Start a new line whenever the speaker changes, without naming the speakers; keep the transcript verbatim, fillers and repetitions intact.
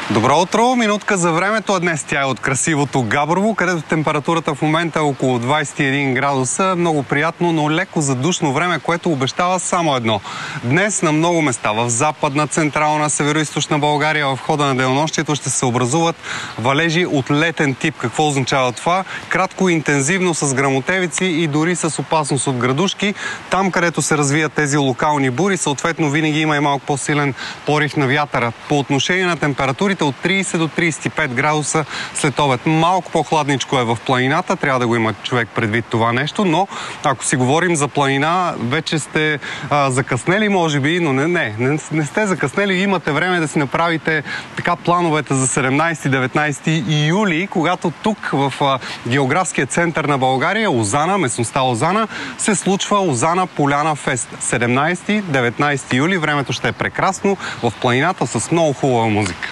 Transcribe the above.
Добро утро! Минутка за времето, а днес тя е от красивото Габрово, където температурата в момента е около двадесет и един градуса. Много приятно, но леко задушно време, което обещава само едно. Днес на много места в Западна, Централна, Североизточна България в хода на денонощието ще се образуват валежи от летен тип. Какво означава това? Кратко и интензивно с гръмотевици и дори с опасност от градушки. Там, където се развият тези локални бури, съответно винаги има и малко по-силен порив на вятъра. По отношение на температурите от тридесет до тридесет и пет градуса след обед. Малко по-хладничко е в планината, трябва да го има човек предвид това нещо, но ако си говорим за планина, вече сте а, закъснели, може би, но не, не, не, не сте закъснели, имате време да си направите така плановете за седемнадесети деветнадесети юли, когато тук в а, географския център на България, Лозана, местността Лозана, се случва Лозана Поляна Фест. седемнадесети деветнадесети юли, времето ще е прекрасно в планината с много хубава музика.